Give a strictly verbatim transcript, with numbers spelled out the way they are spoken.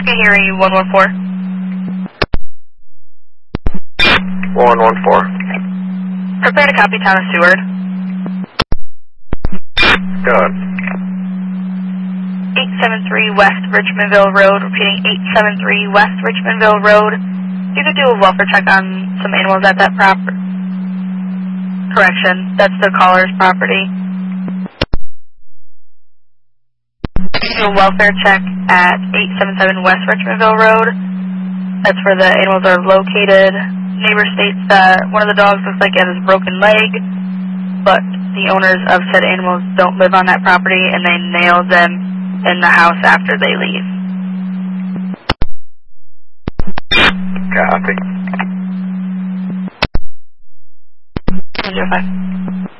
can hear you, one one four. one one four. Prepare to copy town of Seward. Good. eight seven three West Richmondville Road, repeating eight seven three West Richmondville Road. You could do a welfare check on some animals at that property. Correction, that's the caller's property. Do a welfare check at eight seven seven West Richmondville Road. That's where the animals are located. Neighbor states that one of the dogs looks like it has a broken leg, but the owners of said animals don't live on that property and they nail them in the house after they leave. Copy. zero five.